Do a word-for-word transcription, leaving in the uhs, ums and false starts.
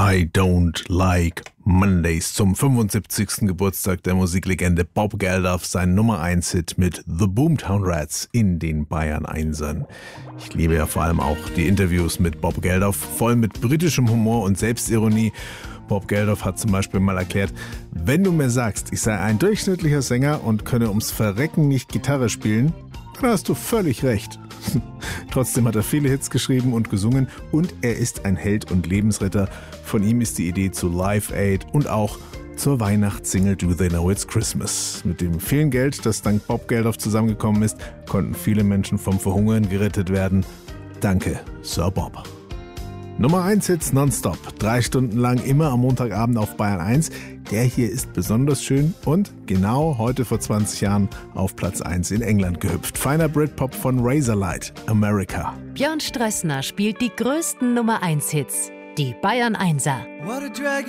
I Don't Like Mondays zum fünfundsiebzigsten Geburtstag der Musiklegende Bob Geldof, sein Nummer eins Hit mit The Boomtown Rats in den Bayern Einsern. Ich liebe ja vor allem auch die Interviews mit Bob Geldof, voll mit britischem Humor und Selbstironie. Bob Geldof hat zum Beispiel mal erklärt: Wenn du mir sagst, ich sei ein durchschnittlicher Sänger und könne ums Verrecken nicht Gitarre spielen, dann hast du völlig recht. Trotzdem hat er viele Hits geschrieben und gesungen und er ist ein Held und Lebensretter. Von ihm ist die Idee zu Live Aid und auch zur Weihnachtssingle Do They Know It's Christmas. Mit dem vielen Geld, das dank Bob Geldof zusammengekommen ist, konnten viele Menschen vom Verhungern gerettet werden. Danke, Sir Bob. Nummer eins Hits nonstop, drei Stunden lang, immer am Montagabend auf Bayern eins. Der hier ist besonders schön und genau heute vor zwanzig Jahren auf Platz eins in England gehüpft. Feiner Britpop von Razorlight, America. Björn Strössner spielt die größten Nummer eins Hits, die Bayern Einser. What a drag